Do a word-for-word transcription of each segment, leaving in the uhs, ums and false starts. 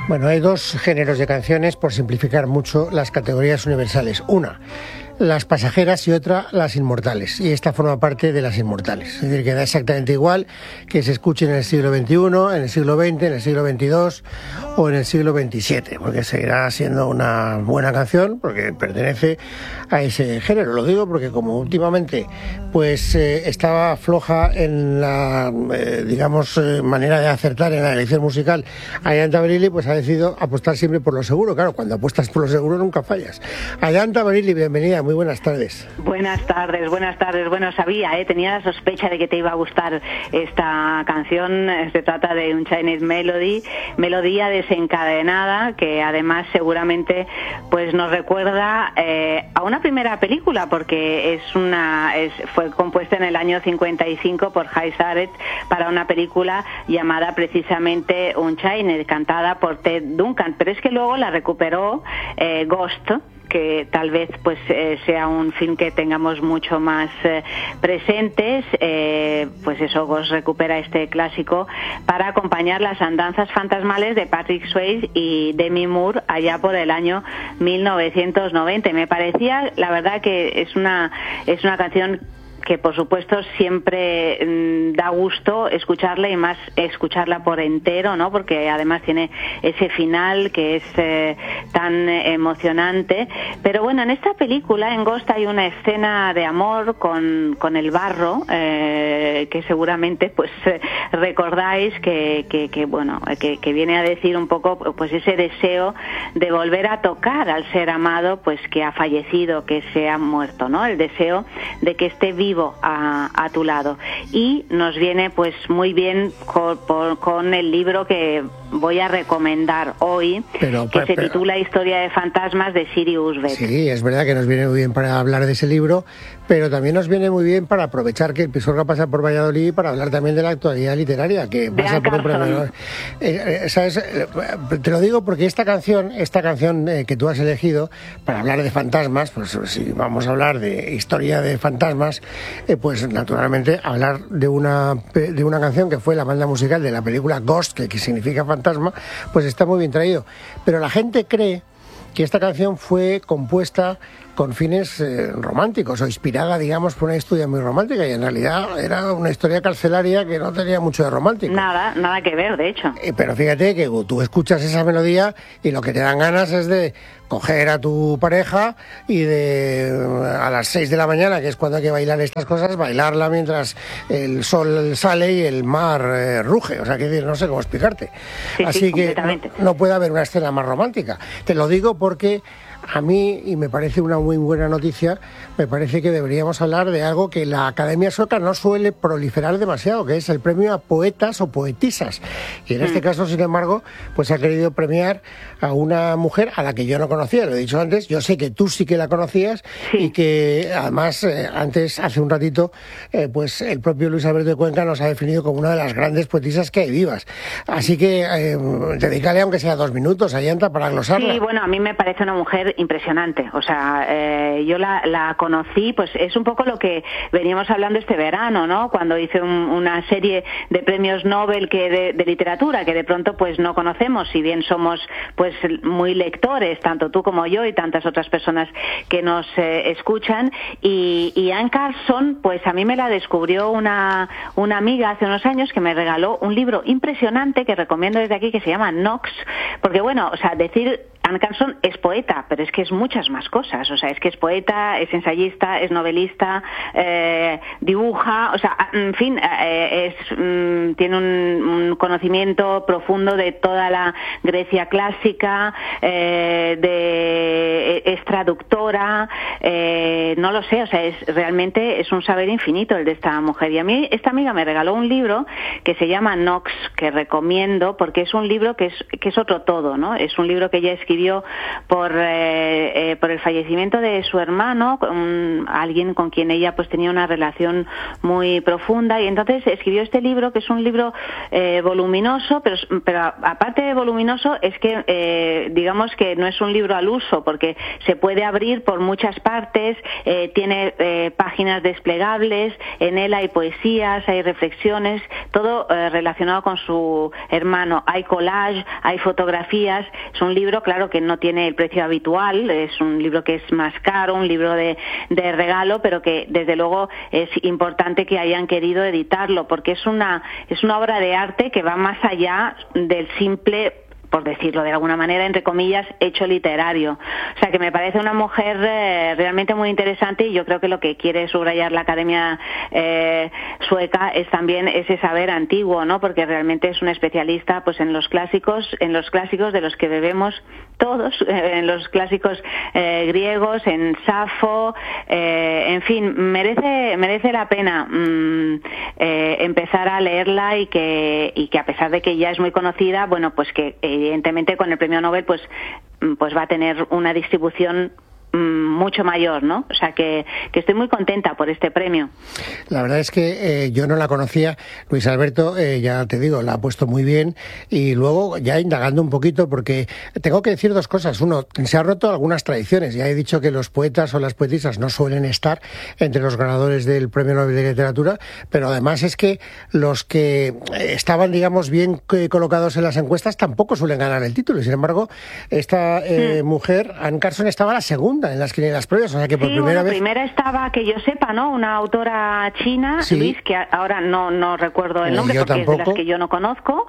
Bueno, hay dos géneros de canciones, por simplificar mucho las categorías universales. Una, las pasajeras, y otra, las inmortales. Y esta forma parte de las inmortales. Es decir, que da exactamente igual que se escuche en el siglo veintiuno, en el siglo veinte, en el siglo veintidós o en el siglo veintisiete, porque seguirá siendo una buena canción, porque pertenece a ese género. Lo digo porque como últimamente pues eh, estaba floja en la, eh, digamos, eh, manera de acertar en la elección musical Ayanta Bareilly, pues ha decidido apostar siempre por lo seguro. Claro, cuando apuestas por lo seguro nunca fallas. Ayanta Bareilly, bienvenida. Muy buenas tardes. Buenas tardes, buenas tardes. Bueno, sabía, ¿eh? tenía la sospecha de que te iba a gustar esta canción. Se trata de un Chinese Melody, melodía desencadenada, que además seguramente pues nos recuerda eh, a una primera película, porque es una es, fue compuesta en el año cincuenta y cinco por Jay Sarett para una película llamada precisamente Unchained, cantada por Ted Duncan, pero es que luego la recuperó eh, Ghost, que tal vez pues eh, sea un film que tengamos mucho más eh, presentes. Eh, pues eso, Ghost recupera este clásico para acompañar las andanzas fantasmales de Patrick Swayze y Demi Moore allá por el año mil novecientos noventa. Y me parecía, la verdad, que es una es una canción que por supuesto siempre mmm, da gusto escucharla, y más escucharla por entero, ¿no? Porque además tiene ese final que es eh, tan eh, emocionante. Pero bueno, en esta película, en Ghost, hay una escena de amor con, con el barro, eh, que seguramente pues eh, recordáis que, que, que bueno, que, que viene a decir un poco pues ese deseo de volver a tocar al ser amado, pues que ha fallecido, que se ha muerto, ¿no? El deseo de que esté vivo A, a tu lado. Y nos viene pues muy bien con, por, con el libro que voy a recomendar hoy, pero, que pero, se titula Historia de fantasmas, de Siri Husbeck. Sí, es verdad que nos viene muy bien para hablar de ese libro, pero también nos viene muy bien para aprovechar que el Pisuerga pasa por Valladolid para hablar también de la actualidad literaria, que de pasa por un premio. Eh, eh, ¿sabes? Te lo digo porque esta canción, esta canción eh, que tú has elegido para hablar de fantasmas, pues si vamos a hablar de historia de fantasmas, eh, pues naturalmente hablar de una de una canción que fue la banda musical de la película Ghost, que, que significa fantasma, pues está muy bien traído. Pero la gente cree que esta canción fue compuesta con fines eh, románticos, o inspirada, digamos, por una historia muy romántica, y en realidad era una historia carcelaria que no tenía mucho de romántico. Nada, nada que ver, de hecho. Eh, pero fíjate que tú escuchas esa melodía y lo que te dan ganas es de coger a tu pareja y de a las seis de la mañana, que es cuando hay que bailar estas cosas, bailarla mientras el sol sale y el mar eh, ruge. O sea, que no sé cómo explicarte. Sí, Así sí, que no, no puede haber una escena más romántica. Te lo digo porque a mí, y me parece una muy buena noticia, me parece que deberíamos hablar de algo que la Academia Sueca no suele proliferar demasiado, que es el premio a poetas o poetisas. Y en mm. este caso, sin embargo, pues ha querido premiar a una mujer a la que yo no conocía, lo he dicho antes. Yo sé que tú sí que la conocías, sí. Y que además eh, antes, hace un ratito, eh, pues el propio Luis Alberto de Cuenca nos ha definido como una de las grandes poetisas que hay vivas. Así que eh, dedícale aunque sea dos minutos, Ayanta, para glosarla. Sí, bueno, a mí me parece una mujer impresionante. O sea, eh, yo la, la conocí, pues es un poco lo que veníamos hablando este verano, ¿no? Cuando hice un, una serie de premios Nobel que de, de literatura, que de pronto pues no conocemos, si bien somos pues muy lectores, tanto tú como yo y tantas otras personas que nos eh, escuchan. Y, y Anne Carson, pues a mí me la descubrió una, una amiga hace unos años, que me regaló un libro impresionante que recomiendo desde aquí, que se llama Knox, porque bueno, o sea, decir Anne Carson es poeta, pero es que es muchas más cosas. O sea, es que es poeta, es ensayista, es novelista, eh, dibuja, o sea, en fin, eh, es, mm, tiene un, un conocimiento profundo de toda la Grecia clásica, eh, de, es traductora, eh, no lo sé, o sea, es realmente es un saber infinito el de esta mujer. Y a mí esta amiga me regaló un libro que se llama Knox, que recomiendo, porque es un libro que es, que es otro todo, ¿no? Es un libro que ella escribió escribió por eh, eh, por el fallecimiento de su hermano, un, alguien con quien ella pues tenía una relación muy profunda, y entonces escribió este libro, que es un libro eh, voluminoso, pero, pero aparte de voluminoso es que eh, digamos que no es un libro al uso, porque se puede abrir por muchas partes, eh, tiene eh, páginas desplegables, en él hay poesías, hay reflexiones, todo eh, relacionado con su hermano, hay collage, hay fotografías. Es un libro, claro, que no tiene el precio habitual, es un libro que es más caro, un libro de, de regalo, pero que desde luego es importante que hayan querido editarlo, porque es una es una obra de arte que va más allá del simple, por decirlo de alguna manera, entre comillas, hecho literario. O sea, que me parece una mujer eh, realmente muy interesante, y yo creo que lo que quiere subrayar la Academia eh, sueca es también ese saber antiguo, ¿no? Porque realmente es una especialista pues en los clásicos, en los clásicos de los que bebemos todos, eh, en los clásicos eh, griegos, en Safo, eh, en fin, merece merece la pena mmm, eh, empezar a leerla, y que y que a pesar de que ya es muy conocida, bueno, pues que eh, evidentemente con el premio Nobel pues pues va a tener una distribución mucho mayor, ¿no? O sea que, que estoy muy contenta por este premio. La verdad es que eh, yo no la conocía. Luis Alberto, eh, ya te digo, la ha puesto muy bien, y luego ya indagando un poquito, porque tengo que decir dos cosas. Uno, se han roto algunas tradiciones. Ya he dicho que los poetas o las poetisas no suelen estar entre los ganadores del premio Nobel de Literatura, pero además es que los que estaban, digamos, bien colocados en las encuestas tampoco suelen ganar el título, y sin embargo esta eh, mm. mujer, Anne Carson, estaba la segunda en las quinielas previas, o sea que por sí, primera bueno, vez... primera estaba, que yo sepa, ¿no? Una autora china, sí. Luis, que ahora no no recuerdo el nombre, yo porque tampoco. Es de las que yo no conozco,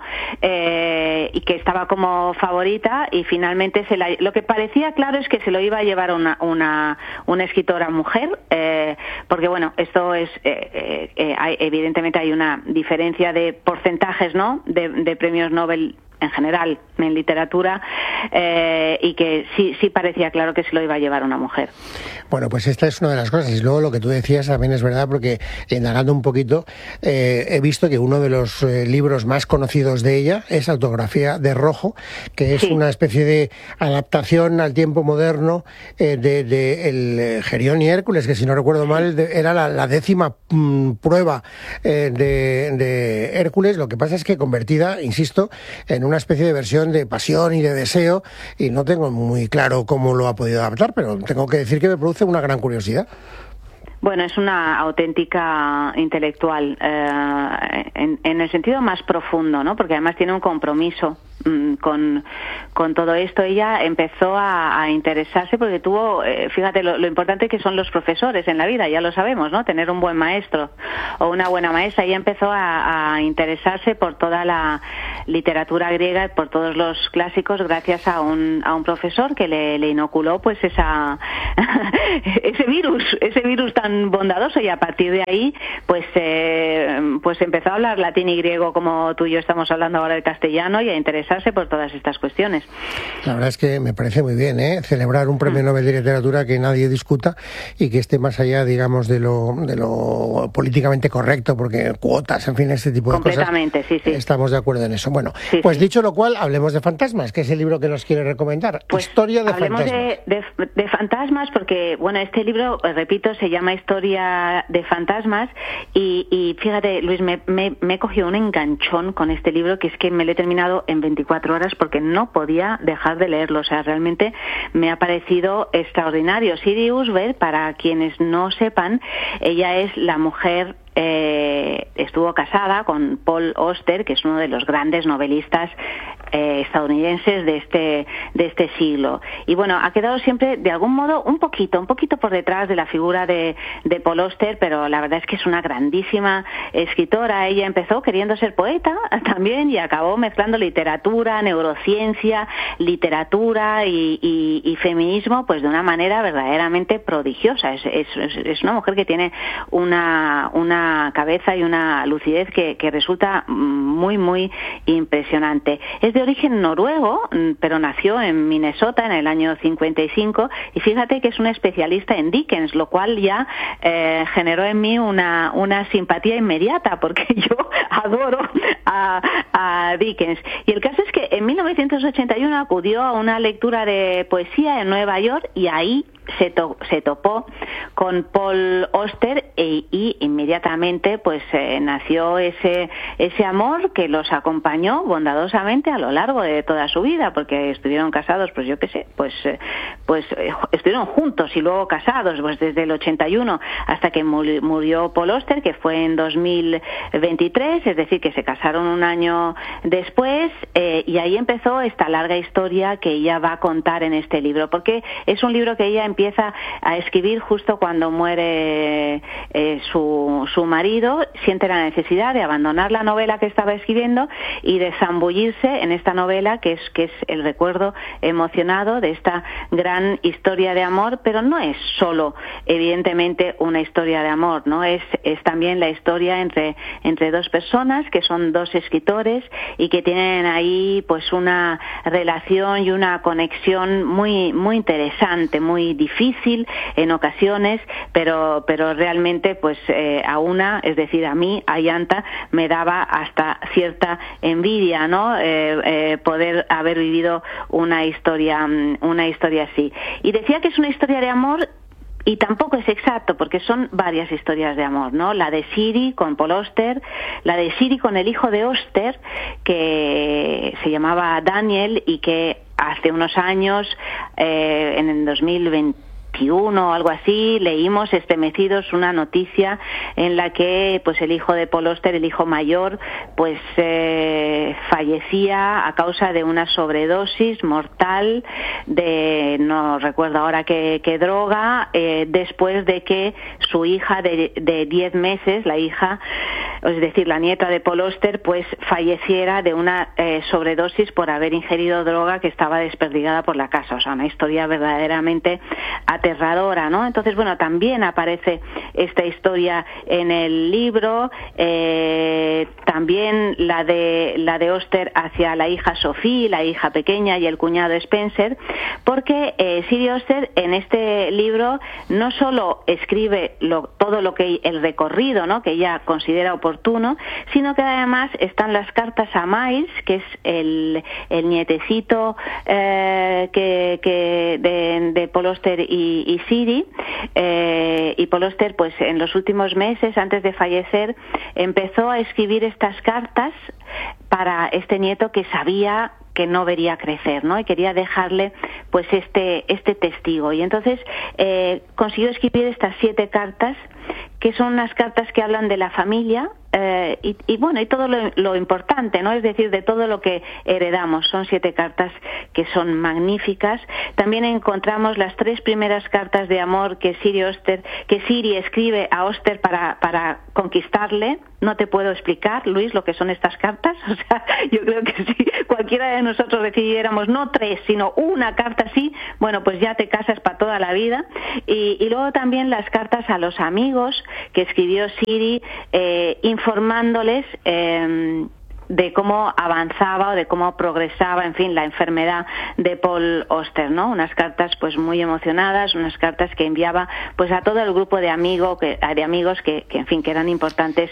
eh, y que estaba como favorita, y finalmente se la, lo que parecía claro es que se lo iba a llevar una una, una escritora mujer, eh, porque bueno, esto es, eh, eh, hay, evidentemente hay una diferencia de porcentajes, ¿no? De, de premios Nobel en general en literatura, eh, y que sí sí parecía claro que se lo iba a llevar una mujer. Bueno, pues esta es una de las cosas, y luego lo que tú decías también es verdad, porque indagando un poquito eh, he visto que uno de los eh, libros más conocidos de ella es Autografía de Rojo, que es sí. una especie de adaptación al tiempo moderno eh, de, de el eh, Gerión y Hércules, que si no recuerdo mal de, era la, la décima mm, prueba eh, de, de Hércules. Lo que pasa es que convertida, insisto, en una especie de versión de pasión y de deseo, y no tengo muy claro cómo lo ha podido adaptar, pero tengo que decir que me produce una gran curiosidad. Bueno, es una auténtica intelectual, eh, en, en el sentido más profundo, ¿no? Porque además tiene un compromiso mmm, con, con todo esto. Ella empezó a, a interesarse porque tuvo, eh, fíjate, lo, lo importante que son los profesores en la vida, ya lo sabemos, ¿no? Tener un buen maestro o una buena maestra. Ella empezó a, a interesarse por toda la literatura griega, por todos los clásicos, gracias a un, a un profesor que le, le inoculó pues esa ese virus, ese virus tan bondadoso, y a partir de ahí pues eh, pues empezó a hablar latín y griego como tú y yo estamos hablando ahora de castellano, y a interesarse por todas estas cuestiones. La verdad es que me parece muy bien, ¿eh? Celebrar un premio Nobel de Literatura que nadie discuta y que esté más allá, digamos, de lo de lo políticamente correcto, porque cuotas, en fin, este tipo de cosas. Completamente, sí, sí. Estamos de acuerdo en eso. Bueno, sí, pues sí. dicho lo cual, hablemos de fantasmas, que es el libro que nos quiere recomendar. Pues Historia de hablemos fantasmas. De, de, de fantasmas, porque, bueno, este libro, repito, se llama Historia de fantasmas, y, y fíjate, Luis, me, me, me he cogido un enganchón con este libro, que es que me lo he terminado en veinticuatro horas porque no podía dejar de leerlo. O sea, realmente me ha parecido extraordinario. Siri Usberg, para quienes no sepan, ella es la mujer... Eh, estuvo casada con Paul Auster, que es uno de los grandes novelistas eh, estadounidenses de este de este siglo, y bueno, ha quedado siempre de algún modo un poquito un poquito por detrás de la figura de, de Paul Auster, pero la verdad es que es una grandísima escritora. Ella empezó queriendo ser poeta también, y acabó mezclando literatura, neurociencia, literatura y, y, y feminismo, pues de una manera verdaderamente prodigiosa. Es, es, es una mujer que tiene una una cabeza y una lucidez que, que resulta muy, muy impresionante. Es de de origen noruego, pero nació en Minnesota en el año cincuenta y cinco, y fíjate que es un especialista en Dickens, lo cual ya eh, generó en mí una, una simpatía inmediata, porque yo adoro a, a Dickens. Y el caso es que en mil novecientos ochenta y uno acudió a una lectura de poesía en Nueva York, y ahí se, to, se topó con Paul Auster e, y inmediatamente pues eh, nació ese ese amor que los acompañó bondadosamente a lo largo de toda su vida, porque estuvieron casados, pues yo qué sé, pues eh, pues eh, estuvieron juntos y luego casados pues desde el ochenta y uno hasta que murió Paul Auster, que fue en dos mil veintitrés, es decir, que se casaron un año después, eh, y ahí empezó esta larga historia que ella va a contar en este libro, porque es un libro que ella empieza a escribir justo cuando muere eh, su, su marido, siente la necesidad de abandonar la novela que estaba escribiendo y de zambullirse en esta novela que es, que es el recuerdo emocionado de esta gran historia de amor, pero no es solo, evidentemente, una historia de amor, ¿no? Es, es también la historia entre, entre dos personas que son dos escritores y que tienen ahí pues una relación y una conexión muy, muy interesante, muy difícil en ocasiones, pero pero realmente pues eh, a una, es decir, a mí, a Yanta, me daba hasta cierta envidia, ¿no? Eh, eh, poder haber vivido una historia, una historia así. Y decía que es una historia de amor. Y tampoco es exacto, porque son varias historias de amor, ¿no? La de Siri con Paul Auster, la de Siri con el hijo de Auster, que se llamaba Daniel y que hace unos años, eh, en el dos mil veintiuno o algo así, leímos estremecidos una noticia en la que pues el hijo de Paul Auster, el hijo mayor, pues eh, fallecía a causa de una sobredosis mortal de, no recuerdo ahora qué, qué droga, eh, después de que su hija de, de diez meses, la hija, es decir, la nieta de Paul Auster, pues falleciera de una eh, sobredosis por haber ingerido droga que estaba desperdigada por la casa. O sea, una historia verdaderamente aterradora, ¿no? Entonces, bueno, también aparece esta historia en el libro, eh, también la de la de Auster hacia la hija Sophie, la hija pequeña, y el cuñado Spencer, porque eh, Siri Auster en este libro no solo escribe lo, todo lo que el recorrido, ¿no?, que ella considera oportuno, sino que además están las cartas a Miles, que es el, el nietecito eh, que, que de, de Paul Auster y, y Siri, eh, y Paul Auster pues en los últimos meses antes de fallecer empezó a escribir estas cartas para este nieto que sabía que no vería crecer, ¿no? Y quería dejarle pues este este testigo. Y entonces eh, consiguió escribir estas siete cartas, que son unas cartas que hablan de la familia, eh, y, y bueno, y todo lo, lo importante, ¿no? Es decir, de todo lo que heredamos. Son siete cartas que son magníficas. También encontramos las tres primeras cartas de amor que Siri Auster, que Siri escribe a Auster para, para conquistarle. No te puedo explicar, Luis, lo que son estas cartas. O sea, yo creo que si cualquiera de nosotros decidiéramos no tres, sino una carta así, bueno, pues ya te casas para toda la vida. Y, y luego también las cartas a los amigos que escribió Siri, eh, informándoles eh, de cómo avanzaba o de cómo progresaba, en fin, la enfermedad de Paul Auster, ¿no? Unas cartas pues muy emocionadas, unas cartas que enviaba pues a todo el grupo de amigos que de amigos que, que en fin, que eran importantes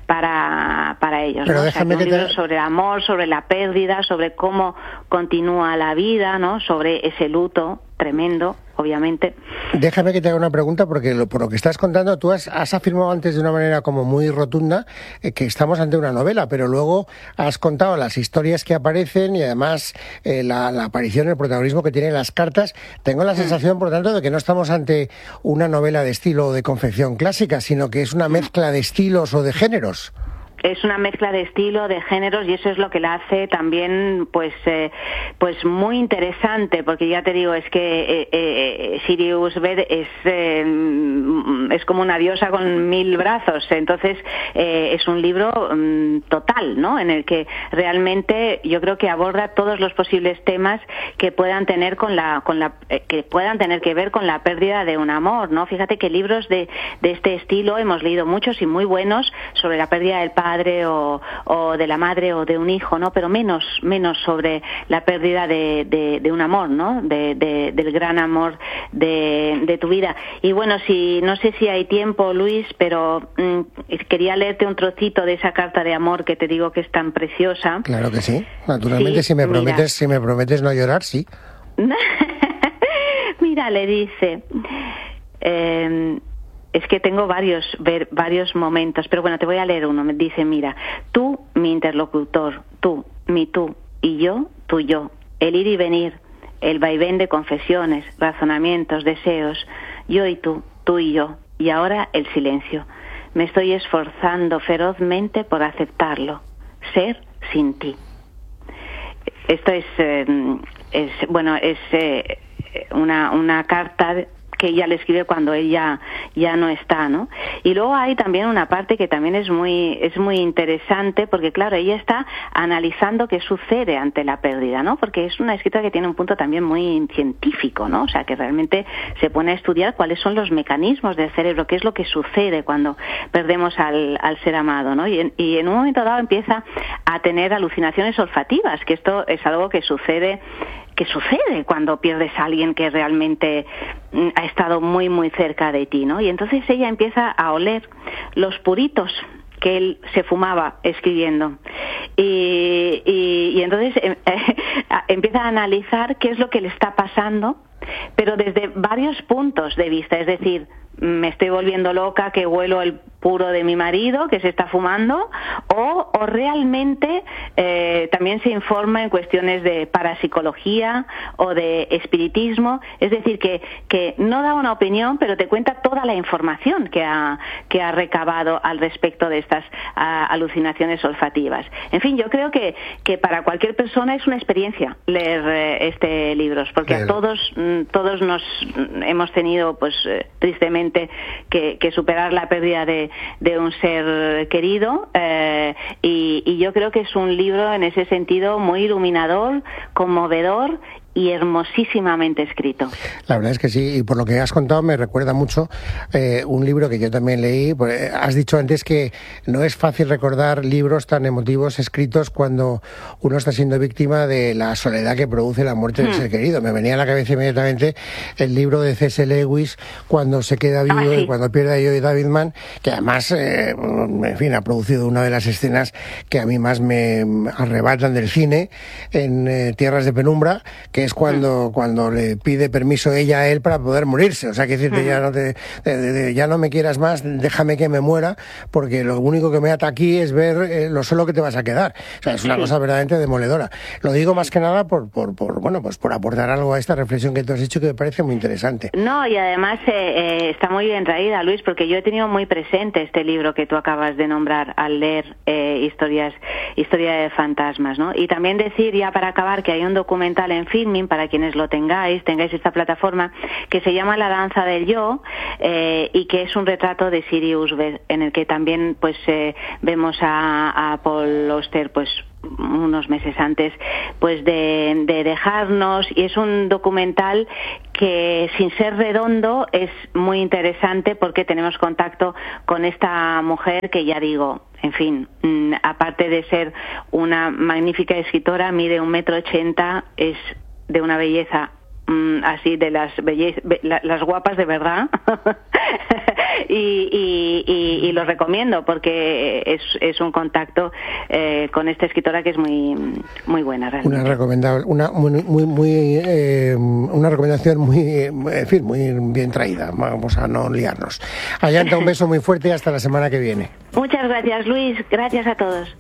para para ellos, Pero ¿no? déjame o sea, que un que libro te... sobre el amor, sobre la pérdida, sobre cómo continúa la vida, ¿no? Sobre ese luto tremendo, obviamente. Déjame que te haga una pregunta, porque lo, por lo que estás contando, tú has, has afirmado antes de una manera como muy rotunda eh, que estamos ante una novela, pero luego has contado las historias que aparecen y además eh, la, la aparición, el protagonismo que tienen las cartas. Tengo la sensación, por tanto, de que no estamos ante una novela de estilo o de confección clásica, sino que es una mezcla de estilos o de géneros. Es una mezcla de estilo, de géneros, y eso es lo que la hace también pues eh, pues muy interesante, porque ya te digo, es que eh, eh, Siri Usbed es eh, es como una diosa con mil brazos. Entonces eh, es un libro um, total, ¿no?, en el que realmente yo creo que aborda todos los posibles temas que puedan tener con la con la eh, que puedan tener que ver con la pérdida de un amor, ¿no? Fíjate que libros de de este estilo hemos leído muchos y muy buenos sobre la pérdida del padre, padre o, o de la madre o de un hijo, ¿no? Pero menos, menos sobre la pérdida de, de, de un amor, ¿no? De, de, del gran amor de, de tu vida. Y bueno, si no sé si hay tiempo, Luis, pero mmm, quería leerte un trocito de esa carta de amor que te digo que es tan preciosa. Claro que sí. Naturalmente, sí, si me prometes, mira. si me prometes no llorar, sí. Mira, le dice, eh, es que tengo varios, ver, varios momentos, pero bueno, te voy a leer uno. Me dice, mira, tú, mi interlocutor, tú, mi tú, y yo, tu yo, el ir y venir, el vaivén de confesiones, razonamientos, deseos, yo y tú, tú y yo, y ahora el silencio. Me estoy esforzando ferozmente por aceptarlo, ser sin ti. Esto es, eh, es bueno, es eh, una, una carta que ella le escribe cuando ella ya no está, ¿no? Y luego hay también una parte que también es muy es muy interesante, porque claro, ella está analizando qué sucede ante la pérdida, ¿no? Porque es una escritora que tiene un punto también muy científico, ¿no? O sea, que realmente se pone a estudiar cuáles son los mecanismos del cerebro, qué es lo que sucede cuando perdemos al, al ser amado, ¿no? Y en, y en un momento dado empieza a tener alucinaciones olfativas, que esto es algo que sucede que sucede cuando pierdes a alguien que realmente ha estado muy, muy cerca de ti, ¿no? Y entonces ella empieza a oler los puritos que él se fumaba escribiendo. Y, y, y entonces eh, eh, empieza a analizar qué es lo que le está pasando, pero desde varios puntos de vista, es decir, me estoy volviendo loca que huelo el puro de mi marido que se está fumando, o, o realmente eh, también se informa en cuestiones de parapsicología o de espiritismo, es decir, que, que no da una opinión, pero te cuenta toda la información que ha, que ha recabado al respecto de estas a, alucinaciones olfativas. En fin, yo creo que, que para cualquier persona es una experiencia leer eh, este libro, porque Bien. a todos, todos nos hemos tenido, pues eh, tristemente, que, que superar la pérdida de de un ser querido, eh, y, y yo creo que es un libro en ese sentido muy iluminador, conmovedor y hermosísimamente escrito. La verdad es que sí, y por lo que has contado me recuerda mucho eh, un libro que yo también leí. Pues, has dicho antes que no es fácil recordar libros tan emotivos escritos cuando uno está siendo víctima de la soledad que produce la muerte hmm. del ser querido. Me venía a la cabeza inmediatamente el libro de C S Lewis, Cuando se queda viudo ah, sí. y cuando pierde a Joy Davidman, que además, eh, en fin, ha producido una de las escenas que a mí más me arrebatan del cine, en eh, Tierras de Penumbra, que es cuando, cuando le pide permiso ella a él para poder morirse. O sea, que decirte, uh-huh. ya no te, de, de, de, ya no me quieras más, déjame que me muera, porque lo único que me ata aquí es ver eh, lo solo que te vas a quedar. O sea, es una sí. cosa verdaderamente demoledora. Lo digo más que nada por, por, por, bueno, pues por aportar algo a esta reflexión que tú has hecho, que me parece muy interesante. No, y además eh, eh, está muy bien traída, Luis, porque yo he tenido muy presente este libro que tú acabas de nombrar al leer eh, historias, historia de fantasmas, ¿no? Y también decir, ya para acabar, que hay un documental en Filmin, para quienes lo tengáis, tengáis esta plataforma, que se llama La danza del yo, eh, y que es un retrato de Sirius B, en el que también pues eh, vemos a, a Paul Auster pues unos meses antes pues de, de dejarnos, y es un documental que, sin ser redondo, es muy interesante porque tenemos contacto con esta mujer que, ya digo, en fin, mmm, aparte de ser una magnífica escritora, mide un metro ochenta, es de una belleza mmm, así de las belle- be- la, las guapas de verdad y, y, y, y lo recomiendo porque es, es un contacto eh, con esta escritora que es muy muy buena realmente. Una recomendable, una muy muy, muy eh, una recomendación muy, en fin, muy bien traída. Vamos a no liarnos. Ayanta, un beso muy fuerte y hasta la semana que viene. Muchas gracias, Luis. Gracias a todos.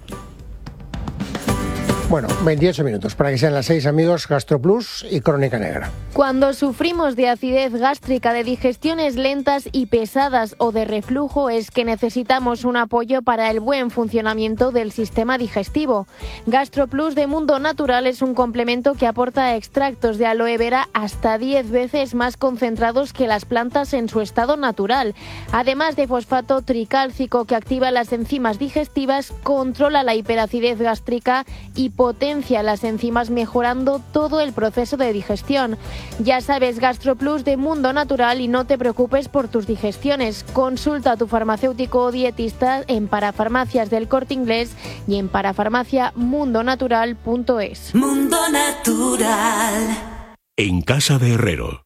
Bueno, veintiocho minutos para que sean las seis, amigos. GastroPlus y Crónica Negra. Cuando sufrimos de acidez gástrica, de digestiones lentas y pesadas o de reflujo, es que necesitamos un apoyo para el buen funcionamiento del sistema digestivo. GastroPlus de Mundo Natural es un complemento que aporta extractos de aloe vera hasta diez veces más concentrados que las plantas en su estado natural. Además de fosfato tricálcico, que activa las enzimas digestivas, controla la hiperacidez gástrica y potencia las enzimas mejorando todo el proceso de digestión. Ya sabes, GastroPlus de Mundo Natural y no te preocupes por tus digestiones. Consulta a tu farmacéutico o dietista en Parafarmacias del Corte Inglés y en parafarmacia mundo natural punto es. Mundo Natural. En casa de Herrero.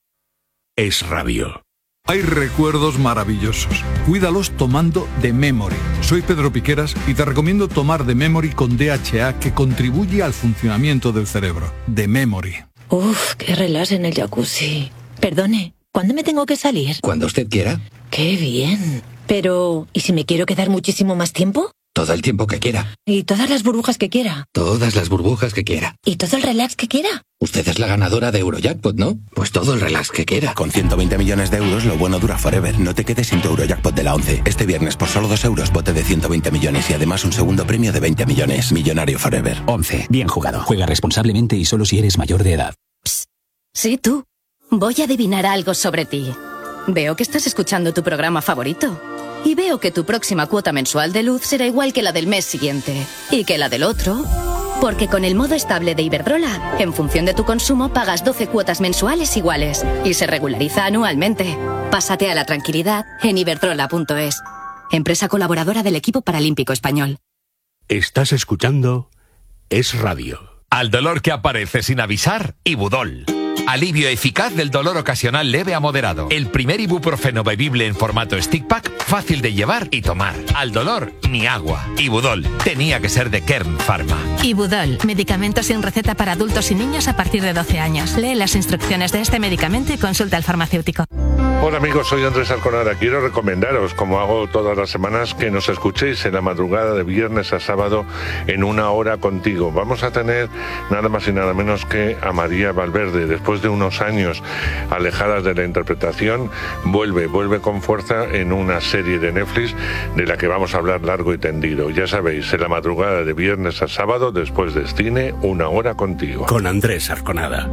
Es Radio. Hay recuerdos maravillosos. Cuídalos tomando The Memory. Soy Pedro Piqueras y te recomiendo tomar The Memory con D H A, que contribuye al funcionamiento del cerebro. The Memory. Uf, qué relax en el jacuzzi. Perdone, ¿cuándo me tengo que salir? Cuando usted quiera. Qué bien. Pero, ¿y si me quiero quedar muchísimo más tiempo? Todo el tiempo que quiera. ¿Y todas las burbujas que quiera? Todas las burbujas que quiera. ¿Y todo el relax que quiera? Usted es la ganadora de Eurojackpot, ¿no? Pues todo el relax que quiera. Con ciento veinte millones de euros, lo bueno dura forever. No te quedes sin tu Eurojackpot de la once. Este viernes, por solo dos euros, bote de ciento veinte millones y además un segundo premio de veinte millones. Millonario forever. once. Bien jugado. Juega responsablemente y solo si eres mayor de edad. Psst. Sí, tú. Voy a adivinar algo sobre ti. Veo que estás escuchando tu programa favorito. Y veo que tu próxima cuota mensual de luz será igual que la del mes siguiente. Y que la del otro. Porque con el modo estable de Iberdrola, en función de tu consumo, pagas doce cuotas mensuales iguales. Y se regulariza anualmente. Pásate a la tranquilidad en iberdrola punto es. Empresa colaboradora del equipo paralímpico español. Estás escuchando Es Radio. Al dolor que aparece sin avisar, Ibudol. Alivio eficaz del dolor ocasional leve a moderado. El primer ibuprofeno bebible en formato stick pack, fácil de llevar y tomar. Al dolor, ni agua. Ibudol. Tenía que ser de Kern Pharma. Ibudol. Medicamento sin receta para adultos y niños a partir de doce años. Lee las instrucciones de este medicamento y consulta al farmacéutico. Hola amigos, soy Andrés Arconada. Quiero recomendaros, como hago todas las semanas, que nos escuchéis en la madrugada de viernes a sábado en Una Hora Contigo. Vamos a tener nada más y nada menos que a María Valverde. Después de unos años alejadas de la interpretación, vuelve, vuelve con fuerza en una serie de Netflix de la que vamos a hablar largo y tendido. Ya sabéis, en la madrugada de viernes a sábado, después de cine, Una Hora Contigo. Con Andrés Arconada.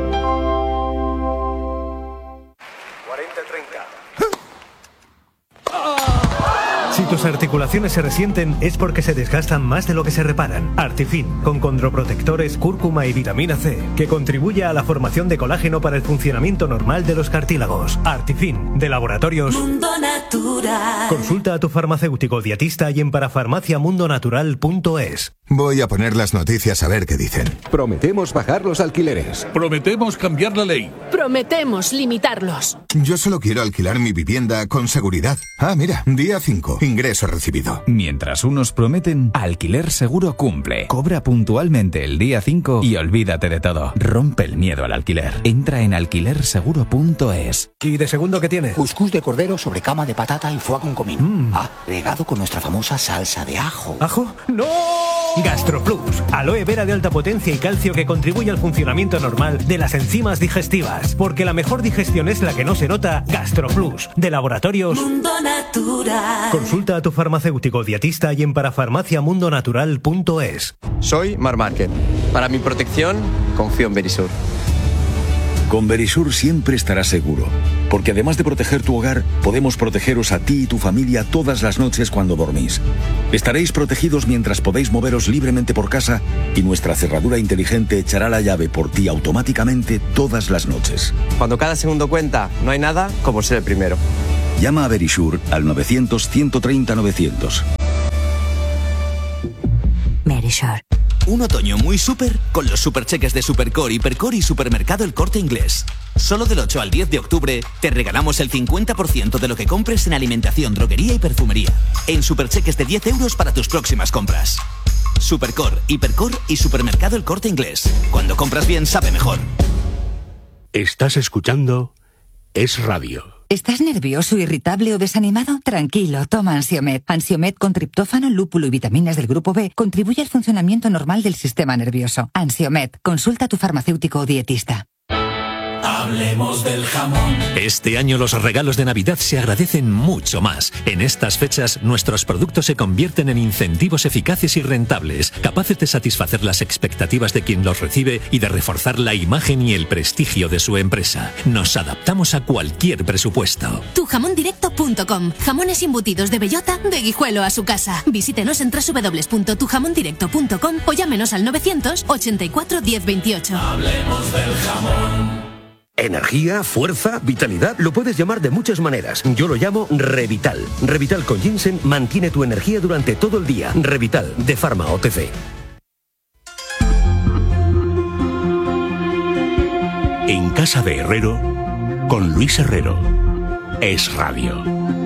Si tus articulaciones se resienten es porque se desgastan más de lo que se reparan. Artifin, con condroprotectores, cúrcuma y vitamina C, que contribuye a la formación de colágeno para el funcionamiento normal de los cartílagos. Artifin, de Laboratorios Mundo Natural. Consulta a tu farmacéutico dietista y en parafarmacia mundo natural punto es. Voy a poner las noticias a ver qué dicen. Prometemos bajar los alquileres. Prometemos cambiar la ley. Prometemos limitarlos. Yo solo quiero alquilar mi vivienda con seguridad. Ah, mira, día cinco. Ingreso recibido. Mientras unos prometen, Alquiler Seguro cumple. Cobra puntualmente el día cinco y olvídate de todo. Rompe el miedo al alquiler. Entra en alquiler seguro punto es. ¿Y de segundo qué tiene? Cuscús de cordero sobre cama de patata y foie con comino. Mm. Ah, regado con nuestra famosa salsa de ajo. ¿Ajo? ¡No! GastroPlus, aloe vera de alta potencia y calcio que contribuye al funcionamiento normal de las enzimas digestivas. Porque la mejor digestión es la que no se nota. GastroPlus, de Laboratorios Mundo Natural. Consulta a tu farmacéutico dietista y en parafarmacia mundo natural punto es. Soy Mar Márquez. Para mi protección, confío en Verisur. Con Verisur siempre estarás seguro, porque además de proteger tu hogar, podemos protegeros a ti y tu familia todas las noches cuando dormís. Estaréis protegidos mientras podéis moveros libremente por casa y nuestra cerradura inteligente echará la llave por ti automáticamente todas las noches. Cuando cada segundo cuenta, no hay nada como ser el primero. Llama a Verisur al novecientos, ciento treinta, novecientos. Verisur. Un otoño muy súper con los supercheques de Supercore, Hipercore y Supermercado El Corte Inglés. Solo del ocho al diez de octubre te regalamos el cincuenta por ciento de lo que compres en alimentación, droguería y perfumería. En supercheques de diez euros para tus próximas compras. Supercore, Hipercore y Supermercado El Corte Inglés. Cuando compras bien, sabe mejor. Estás escuchando Es Radio. ¿Estás nervioso, irritable o desanimado? Tranquilo, toma Ansiomed. Ansiomed con triptófano, lúpulo y vitaminas del grupo B contribuye al funcionamiento normal del sistema nervioso. Ansiomed, consulta a tu farmacéutico o dietista. Hablemos del jamón. Este año los regalos de Navidad se agradecen mucho más. En estas fechas, nuestros productos se convierten en incentivos eficaces y rentables, capaces de satisfacer las expectativas de quien los recibe y de reforzar la imagen y el prestigio de su empresa. Nos adaptamos a cualquier presupuesto. tu jamón directo punto com. Jamones embutidos de bellota, de Guijuelo a su casa. Visítenos en doble u doble u doble u punto tu jamón directo punto com o llámenos al novecientos ochenta y cuatro diez veintiocho. Hablemos del jamón. Energía, fuerza, vitalidad, lo puedes llamar de muchas maneras. Yo lo llamo Revital. Revital con ginseng mantiene tu energía durante todo el día. Revital, de Pharma O T C. En casa de Herrero, con Luis Herrero. Es Radio.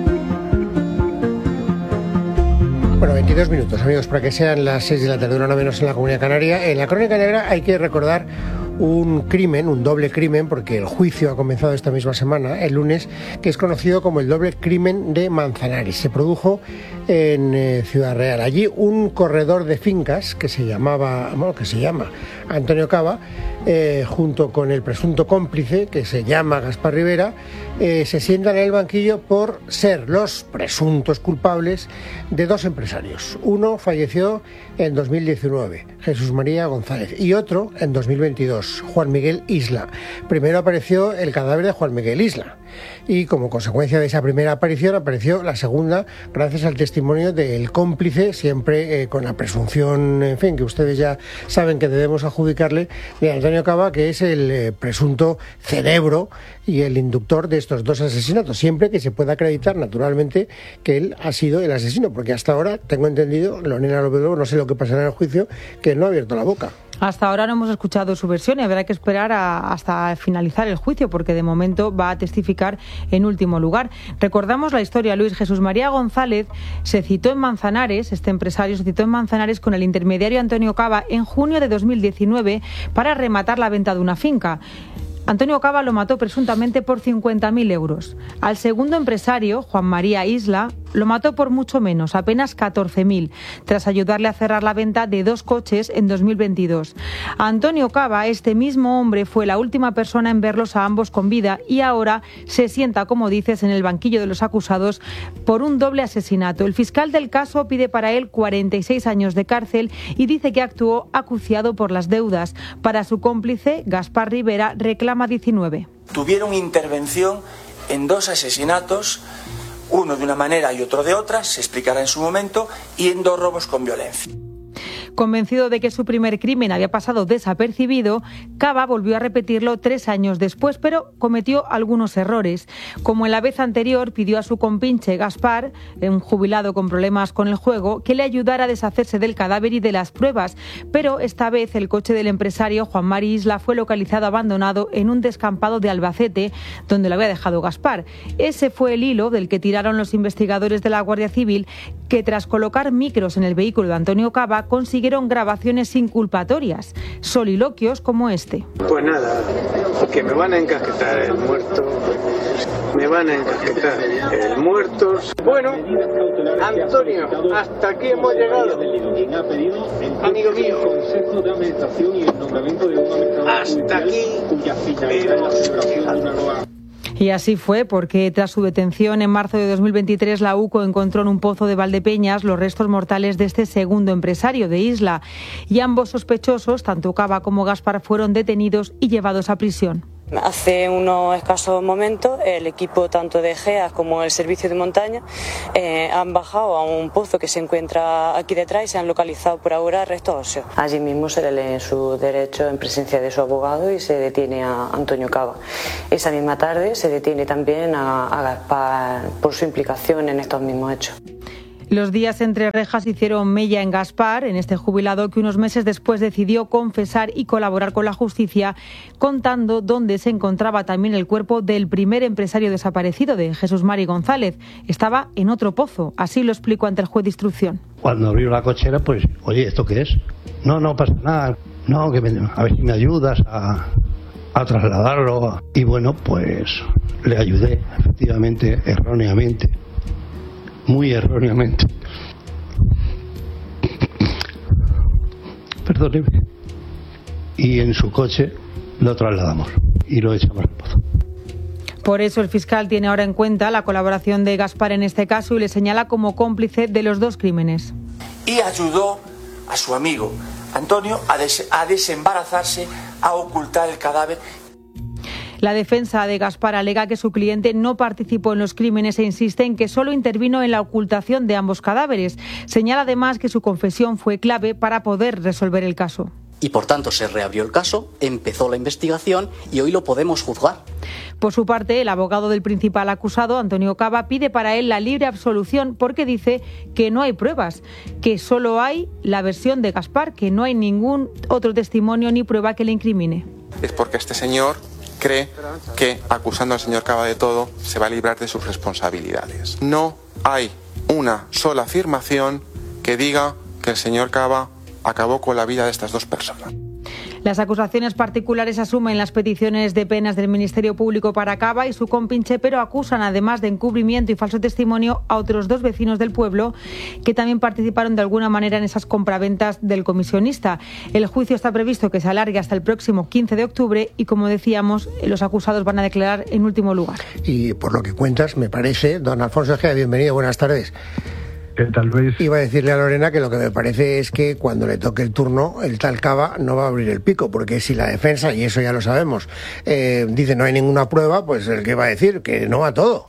Bueno, veintidós minutos, amigos, para que sean las seis de la tarde, una hora menos en la Comunidad Canaria. En la Crónica Negra hay que recordar un crimen, un doble crimen, porque el juicio ha comenzado esta misma semana, el lunes, que es conocido como el doble crimen de Manzanares. Se produjo en eh, Ciudad Real. Allí un corredor de fincas que se llamaba, bueno, que se llama Antonio Cava, eh, junto con el presunto cómplice que se llama Gaspar Rivera, eh, se sientan en el banquillo por ser los presuntos culpables de dos empresarios. Uno falleció en dos mil diecinueve, Jesús María González, y otro en dos mil veintidós, Juan Miguel Isla. Primero apareció el cadáver de Juan Miguel Isla y como consecuencia de esa primera aparición apareció la segunda gracias al testimonio del cómplice, siempre eh, con la presunción, en fin, que ustedes ya saben que debemos adjudicarle, de Antonio Cava, que es el eh, presunto cerebro y el inductor de estos dos asesinatos, siempre que se pueda acreditar naturalmente que él ha sido el asesino, porque hasta ahora tengo entendido, Lorena López Lobo, no sé lo que pasará en el juicio, que él no ha abierto la boca. Hasta ahora no hemos escuchado su versión y habrá que esperar a, hasta finalizar el juicio, porque de momento va a testificar en último lugar. Recordamos la historia, Luis. Jesús María González se citó en Manzanares, este empresario se citó en Manzanares con el intermediario Antonio Cava en junio de dos mil diecinueve para rematar la venta de una finca. Antonio Cava lo mató presuntamente por cincuenta mil euros. Al segundo empresario, Juan María Isla, lo mató por mucho menos, apenas catorce mil, tras ayudarle a cerrar la venta de dos coches en dos mil veintidós. Antonio Cava, este mismo hombre, fue la última persona en verlos a ambos con vida y ahora se sienta, como dices, en el banquillo de los acusados por un doble asesinato. El fiscal del caso pide para él cuarenta y seis años de cárcel y dice que actuó acuciado por las deudas. Para su cómplice, Gaspar Rivera, reclama diecinueve. Tuvieron intervención en dos asesinatos, uno de una manera y otro de otra, se explicará en su momento, y en dos robos con violencia. Convencido de que su primer crimen había pasado desapercibido, Cava volvió a repetirlo tres años después, pero cometió algunos errores. Como en la vez anterior, pidió a su compinche Gaspar, un jubilado con problemas con el juego, que le ayudara a deshacerse del cadáver y de las pruebas. Pero esta vez el coche del empresario Juan Mari Isla fue localizado abandonado en un descampado de Albacete, donde lo había dejado Gaspar. Ese fue el hilo del que tiraron los investigadores de la Guardia Civil, que tras colocar micros en el vehículo de Antonio Cava consiguieron grabaciones inculpatorias, soliloquios como este. Pues nada, que me van a encasquetar el muerto, me van a encasquetar el muerto. Bueno, Antonio, hasta aquí hemos llegado. Amigo mío, hasta aquí. Y así fue, porque tras su detención en marzo de dos mil veintitrés, la UCO encontró en un pozo de Valdepeñas los restos mortales de este segundo empresario de Isla. Y ambos sospechosos, tanto Cava como Gaspar, fueron detenidos y llevados a prisión. Hace unos escasos momentos el equipo tanto de GEAS como el servicio de montaña eh, han bajado a un pozo que se encuentra aquí detrás y se han localizado por ahora restos óseos. Allí mismo se le leen sus derechos en presencia de su abogado y se detiene a Antonio Cava. Esa misma tarde se detiene también a, a Gaspar por su implicación en estos mismos hechos. Los días entre rejas hicieron mella en Gaspar, en este jubilado que unos meses después decidió confesar y colaborar con la justicia, contando dónde se encontraba también el cuerpo del primer empresario desaparecido, de Jesús Mari González. Estaba en otro pozo, así lo explicó ante el juez de instrucción. Cuando abrió la cochera, pues, oye, ¿esto qué es? No, no pasa nada, no, que me, a ver si me ayudas a, a trasladarlo. Y bueno, pues le ayudé, efectivamente, erróneamente. Muy erróneamente. Perdóneme. Y en su coche lo trasladamos. y lo echamos al pozo. Por eso el fiscal tiene ahora en cuenta la colaboración de Gaspar en este caso y le señala como cómplice de los dos crímenes. Y ayudó a su amigo Antonio a, des- a desembarazarse, a ocultar el cadáver. La defensa de Gaspar alega que su cliente no participó en los crímenes e insiste en que solo intervino en la ocultación de ambos cadáveres. Señala además que su confesión fue clave para poder resolver el caso. Y por tanto se reabrió el caso, empezó la investigación y hoy lo podemos juzgar. Por su parte, el abogado del principal acusado, Antonio Cava, pide para él la libre absolución porque dice que no hay pruebas, que solo hay la versión de Gaspar, que no hay ningún otro testimonio ni prueba que le incrimine. Es porque este señor cree que acusando al señor Cava de todo se va a librar de sus responsabilidades. No hay una sola afirmación que diga que el señor Cava acabó con la vida de estas dos personas. Las acusaciones particulares asumen las peticiones de penas del Ministerio Público para Cava y su compinche, pero acusan, además de encubrimiento y falso testimonio, a otros dos vecinos del pueblo que también participaron de alguna manera en esas compraventas del comisionista. El juicio está previsto que se alargue hasta el próximo quince de octubre y, como decíamos, los acusados van a declarar en último lugar. Y por lo que cuentas, me parece, don Alfonso Ejea, bienvenido, buenas tardes. ¿Qué tal, Luis? Iba a decirle a Lorena que lo que me parece es que cuando le toque el turno, el tal Cava no va a abrir el pico, porque si la defensa, y eso ya lo sabemos, eh, dice no hay ninguna prueba, pues el que va a decir que no a todo.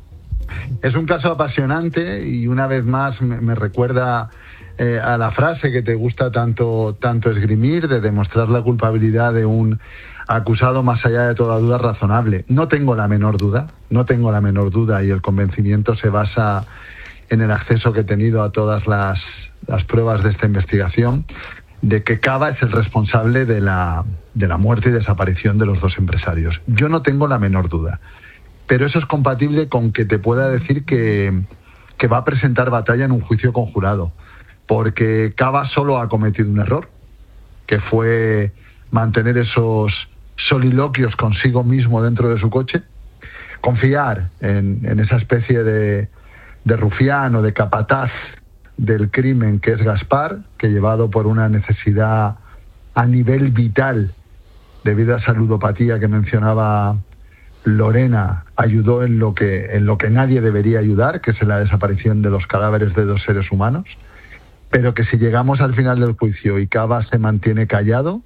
Es un caso apasionante y una vez más me, me recuerda eh, a la frase que te gusta tanto, tanto esgrimir, de demostrar la culpabilidad de un acusado más allá de toda duda razonable. No tengo la menor duda, no tengo la menor duda y el convencimiento se basa en el acceso que he tenido a todas las, las pruebas de esta investigación, de que Cava es el responsable de la, de la muerte y desaparición de los dos empresarios. Yo no tengo la menor duda, pero eso es compatible con que te pueda decir que, que va a presentar batalla en un juicio conjurado, porque Cava solo ha cometido un error, que fue mantener esos soliloquios consigo mismo dentro de su coche, confiar en, en esa especie de de rufián o de capataz del crimen que es Gaspar, que llevado por una necesidad a nivel vital debido a esa ludopatía que mencionaba Lorena, ayudó en lo que en lo que nadie debería ayudar, que es en la desaparición de los cadáveres de dos seres humanos, pero que si llegamos al final del juicio y Cava se mantiene callado,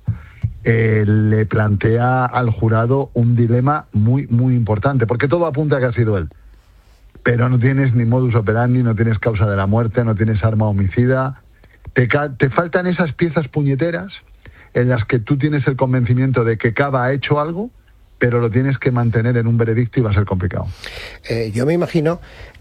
eh, le plantea al jurado un dilema muy, muy importante, porque todo apunta a que ha sido él. Pero no tienes ni modus operandi, no tienes causa de la muerte, no tienes arma homicida. Te, te faltan esas piezas puñeteras en las que tú tienes el convencimiento de que Cava ha hecho algo, pero lo tienes que mantener en un veredicto y va a ser complicado. Eh, yo me imagino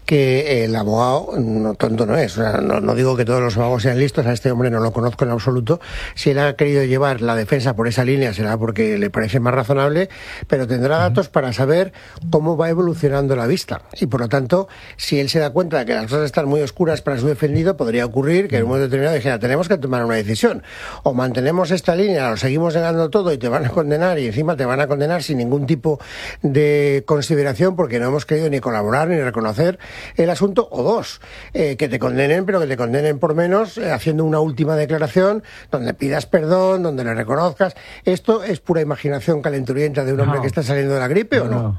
que el abogado no tonto no es, o sea, no, no digo que todos los abogados sean listos, a este hombre no lo conozco en absoluto. Si él ha querido llevar la defensa por esa línea será porque le parece más razonable, pero tendrá datos para saber cómo va evolucionando la vista y por lo tanto, si él se da cuenta de que las cosas están muy oscuras para su defendido, podría ocurrir que en un momento determinado dijera, tenemos que tomar una decisión, o mantenemos esta línea, lo seguimos negando todo y te van a condenar y encima te van a condenar sin ningún tipo de consideración porque no hemos querido ni colaborar ni reconocer el asunto, o dos, eh, que te condenen, pero que te condenen por menos, eh, haciendo una última declaración donde pidas perdón, donde le reconozcas. ¿Esto es pura imaginación calenturienta de un hombre no, que está saliendo de la gripe no, o no? no?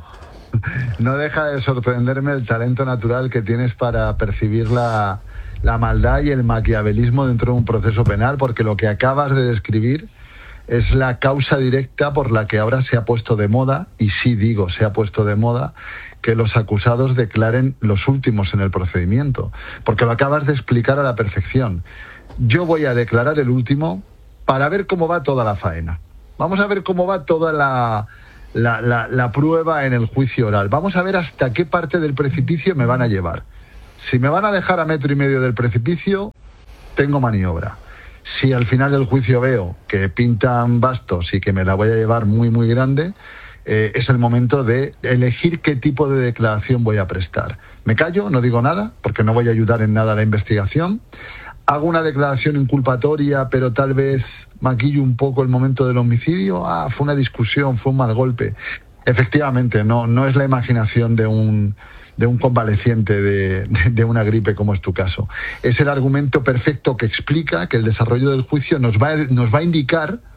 No deja de sorprenderme el talento natural que tienes para percibir la, la maldad y el maquiavelismo dentro de un proceso penal, porque lo que acabas de describir es la causa directa por la que ahora se ha puesto de moda, y sí digo, se ha puesto de moda, que los acusados declaren los últimos en el procedimiento, porque lo acabas de explicar a la perfección. Yo voy a declarar el último para ver cómo va toda la faena. Vamos a ver cómo va toda la, la, la, la prueba en el juicio oral. Vamos a ver hasta qué parte del precipicio me van a llevar. Si me van a dejar a metro y medio del precipicio, tengo maniobra. Si al final del juicio veo que pintan bastos y que me la voy a llevar muy, muy grande, eh, es el momento de elegir qué tipo de declaración voy a prestar. Me callo, no digo nada, porque no voy a ayudar en nada a la investigación. Hago una declaración inculpatoria, pero tal vez maquillo un poco el momento del homicidio. Ah, fue una discusión, fue un mal golpe. Efectivamente, no, no es la imaginación de un... de un convaleciente de, de, de una gripe como es tu caso. Es el argumento perfecto que explica que el desarrollo del juicio nos va, nos va a indicar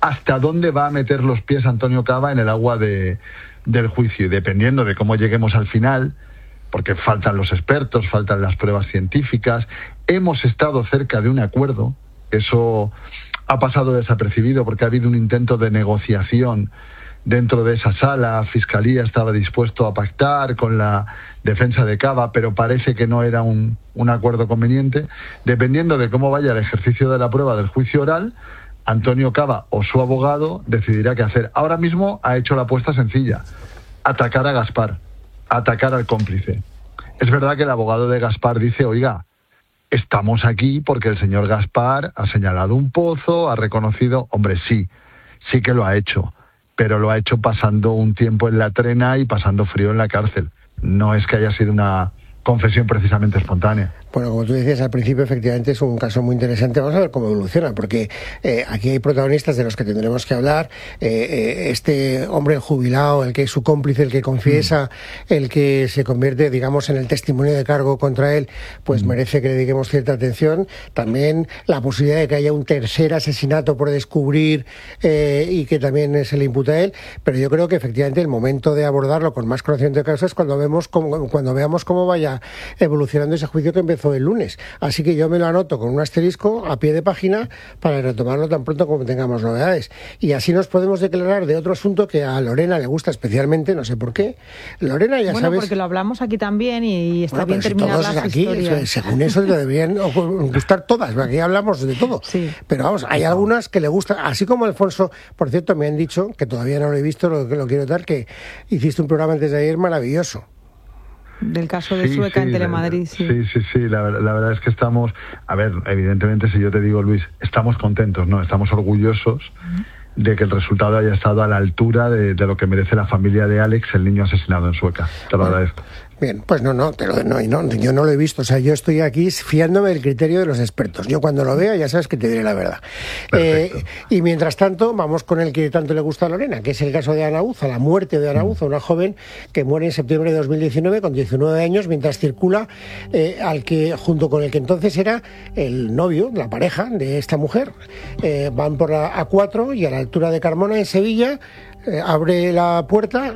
hasta dónde va a meter los pies Antonio Cava en el agua de, del juicio. Y dependiendo de cómo lleguemos al final, porque faltan los expertos, faltan las pruebas científicas, hemos estado cerca de un acuerdo. Eso ha pasado desapercibido porque ha habido un intento de negociación dentro de esa sala. Fiscalía estaba dispuesto a pactar con la defensa de Cava, pero parece que no era un, un acuerdo conveniente. Dependiendo de cómo vaya el ejercicio de la prueba del juicio oral, Antonio Cava o su abogado decidirá qué hacer. Ahora mismo ha hecho la apuesta sencilla: atacar a Gaspar, atacar al cómplice. Es verdad que el abogado de Gaspar dice, oiga, estamos aquí porque el señor Gaspar ha señalado un pozo, ha reconocido... Hombre, sí, sí que lo ha hecho, pero lo ha hecho pasando un tiempo en la trena y pasando frío en la cárcel. No es que haya sido una confesión precisamente espontánea. Bueno, como tú decías al principio, efectivamente es un caso muy interesante. Vamos a ver cómo evoluciona, porque eh, aquí hay protagonistas de los que tendremos que hablar. Eh, eh, este hombre jubilado, el que es su cómplice, el que confiesa, mm. el que se convierte, digamos, en el testimonio de cargo contra él, pues mm. merece que le dediquemos cierta atención. También la posibilidad de que haya un tercer asesinato por descubrir eh, y que también se le imputa a él. Pero yo creo que efectivamente el momento de abordarlo con más conocimiento de causa es cuando vemos cómo, cuando veamos cómo vaya evolucionando ese juicio que empezó el lunes. Así que yo me lo anoto con un asterisco a pie de página para retomarlo tan pronto como tengamos novedades. Y así nos podemos declarar de otro asunto que a Lorena le gusta especialmente, no sé por qué. Lorena, ya bueno, sabes... porque lo hablamos aquí también y está bueno, bien si terminar las aquí, historias. Según eso le deberían gustar todas, porque aquí hablamos de todo. Sí. Pero vamos, hay algunas que le gustan, así como Alfonso, por cierto, me han dicho, que todavía no lo he visto, lo que lo quiero dar, que hiciste un programa antes de ayer maravilloso. Del caso de sí, Sueca sí, en Telemadrid, sí. Sí, sí, sí, la, la verdad es que estamos, a ver, evidentemente si yo te digo, Luis, estamos contentos, ¿no? Estamos orgullosos uh-huh. de que el resultado haya estado a la altura de, de lo que merece la familia de Alex, el niño asesinado en Sueca. Te lo agradezco. Bien, pues no, no, te lo, no, no, yo no lo he visto, o sea, yo estoy aquí fiándome del criterio de los expertos. Yo cuando lo vea ya sabes que te diré la verdad. Eh, y mientras tanto, vamos con el que tanto le gusta a Lorena, que es el caso de Ana Buza, la muerte de Ana Buza, una joven que muere en septiembre de dos mil diecinueve con diecinueve años mientras circula eh, al que, junto con el que entonces era el novio, la pareja de esta mujer. Eh, van por la A cuatro y a la altura de Carmona, en Sevilla, Eh, abre la puerta